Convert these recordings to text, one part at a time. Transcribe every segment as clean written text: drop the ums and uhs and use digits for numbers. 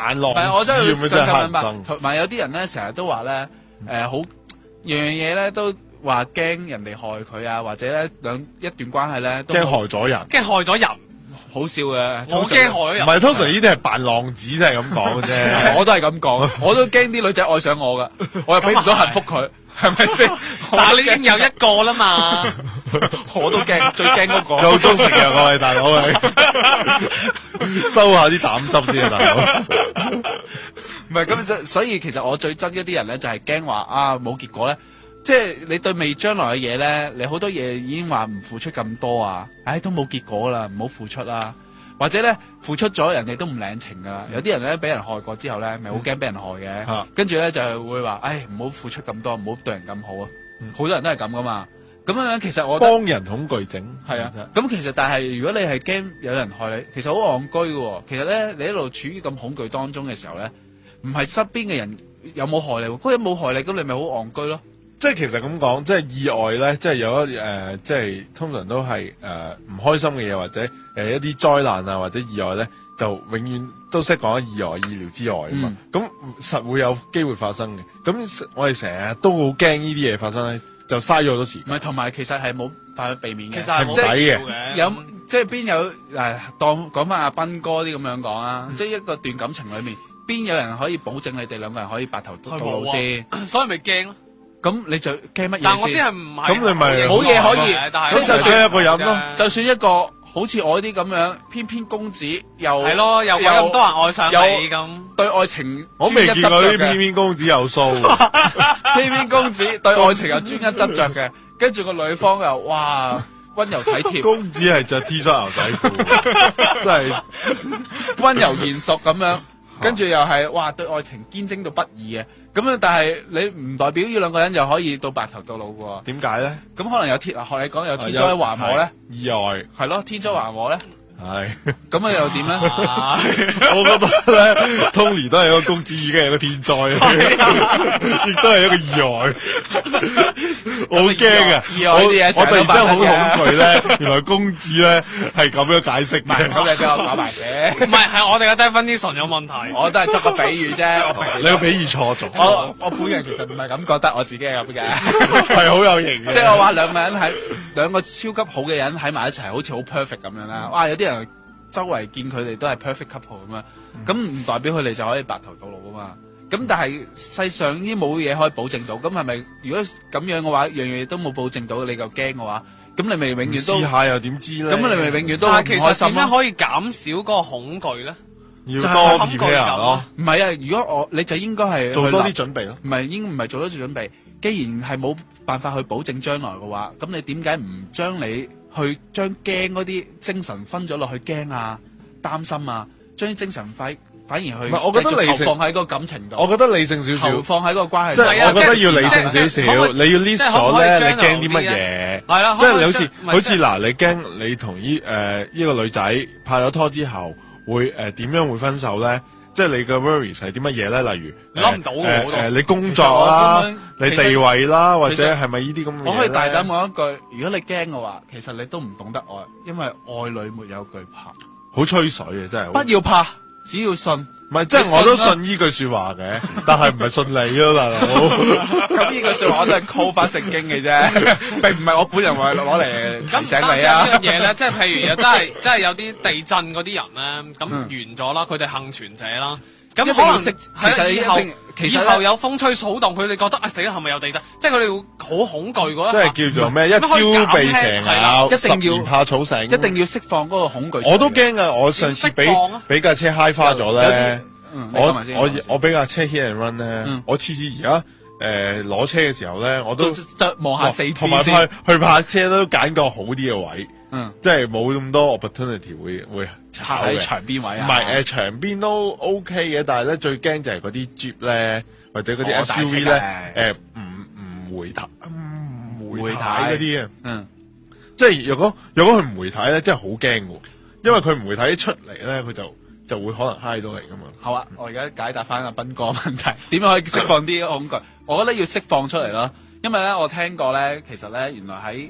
扮浪子係我真係咁樣想咁樣吧。 真係乞人憎。 同埋有啲人咧，成日都話咧，好樣樣嘢咧都話驚人哋害佢啊，或者咧一段關係咧都驚害咗人。 驚害咗人， 好笑嘅。 我驚害咗人。 唔係，通常呢啲係扮浪子，真係咁講嘅啫。 我都係咁講，我都驚啲女仔愛上我噶，我又俾唔到幸福佢，係咪先？ 但係你已經有一個啦嘛， 我都驚，最驚嗰個。 夠鐘食藥啊，喂大佬你，收下啲膽汁先啊，大佬。 唔係咁，所以其實我最憎一啲人咧，就係驚話啊冇結果咧，即係你對未將來嘅嘢咧，你好多嘢已經話唔付出咁多啊，唉都冇結果啦，唔好付出啦，或者咧付出咗人哋都唔領情噶啦，有啲人咧俾人害過之後咧，咪好驚俾人害嘅，跟住咧就係會話，唉唔好付出咁多，唔好對人咁好啊，好多人都係咁噶嘛。咁樣其實我覺得幫人恐懼症係啊，咁其實但係如果你係驚有人害你，其實好戇居嘅。其實咧，你一路處於咁恐懼當中嘅時候咧，唔係身邊嘅人有冇害你，嗰人冇害你，咁你咪好戇居咯。 即係其實咁講，即係意外咧，即係有一即係通常都係唔開心嘅嘢，或者一啲災難啊，或者意外咧，就永遠都識講意外意料之外啊嘛。咁實會有機會發生嘅。咁我哋成日都好驚呢啲嘢發生咧。就嘥咗好多時間。 唔係，同埋其實係冇辦法避免嘅， 其實係冇抵嘅。 有即係邊有當講翻阿斌哥啲咁樣講啊，即係一個段感情裏面，邊有人可以保證你哋兩個人可以白頭到老先？ 所以咪驚咯。 咁你就驚乜嘢先？ 但我知係唔係？ 咁你咪冇嘢可以， 但係即係就算一個人咯， 就算一個好似我啲咁樣翩翩公子，又係咯，又咁多人愛上你咁， 對愛情我未見過啲翩翩公子有鬚， 翩翩公子對愛情又專一執着嘅，跟住個女方又哇溫柔體貼， 公子係着 T 恤牛仔褲，真係溫柔賢淑咁樣，跟住又係哇對愛情堅貞到不移嘅，咁樣但係你唔代表呢兩個人又可以到白頭到老嘅。 點解咧？ 咁可能有天學你講有天災橫禍咧， 意外係咯，天災橫禍咧。 係， 咁啊又點咧？ 我覺得咧，Tony 都係一個公子，已經係一個天災，亦都係一個意外。我好驚啊！我突然之間好恐懼咧，原來公子咧係咁樣解釋嘅。 咁你俾我講埋先。 唔係，係我哋嘅 definition 有問題。 我都係作個比喻啫。 你個比喻錯咗。 我本人其實唔係咁覺得，我自己係咁嘅。 係好有型嘅。 即係我話兩個超級好嘅人喺埋一齊，好似好 perfect 咁樣啦。哇！有啲人周圍見佢哋都係 perfect couple 咁樣，咁唔代表佢哋就可以白頭到老啊嘛。咁但係世上呢冇嘢可以保證到，咁係咪如果咁樣嘅話，樣樣嘢都冇保證到，你就驚嘅話，咁你咪永遠都試下又點知咧？ 咁你咪永遠都唔但係其實開心咯。 點樣可以減少嗰個恐懼咧？ 要多 prepare 咯。 唔係啊，如果你就應該係做多啲準備咯。 唔係做多啲準備。既然係冇辦法去保證將來嘅話，咁你點解唔將你去將驚嗰啲精神分咗落去驚啊、擔心啊，將啲精神反而去唔係，我覺得理性放喺個感情度。 我覺得理性少少， 投放喺個關係。 即係我覺得要理性少少。你要 list 咗咧，你驚啲乜嘢？ 係啦， 即係你好似嗱，你驚你同呢個女仔拍咗拖之後會點樣會分手咧？即係你嘅 worries 係啲乜嘢咧？例如諗唔到嘅你工作啦，你地位啦，或者係咪呢啲咁嘅嘢咧？ 我可以大膽講一句，如果你驚嘅話，其實你都唔懂得愛，因為愛裏沒有懼怕。 好吹水嘅真係。 不要怕，只要信。 唔係，即係我都信呢句說話嘅，但係唔係信你咯，大佬。 咁呢句說話我都係 call 翻聖經嘅啫，並唔係我本人話攞嚟提醒你啊。 呢樣嘢咧，即係譬如真係有啲地震嗰啲人咧，咁完咗啦，佢哋幸存者啦，咁可能其實以後有風吹草動，佢哋覺得死啦，係咪有地震？即係佢哋會好恐懼嗰一下。 即係叫做咩？一朝被蛇咬，十年怕草繩。 一定要釋放嗰個恐懼。 我都驚啊！我上次俾架車揩花咗咧，我俾架車 hit and run 咧，我次次而家攞車嘅時候咧，我都望下四邊先， 同埋去泊車都揀個好啲嘅位，即係冇咁多 opportunity 會插喺牆邊位啊。 唔係牆邊都 OK 嘅，但係咧最驚就係嗰啲 Jeep 咧，或者嗰啲 SUV 咧，唔回軚嗰啲啊。即係如果佢唔回軚咧，真係好驚嘅，因為佢唔回軚一出嚟咧，佢就會可能嗨到嚟噶嘛。 好啊，我而家解答翻阿斌哥問題，點樣可以釋放啲恐懼？我覺得要釋放出嚟咯，因為咧我聽過咧，其實咧原來喺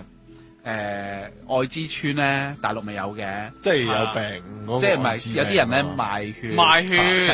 愛之村咧，大陸咪有嘅， 即係有病， 即係唔係有啲人咧賣血。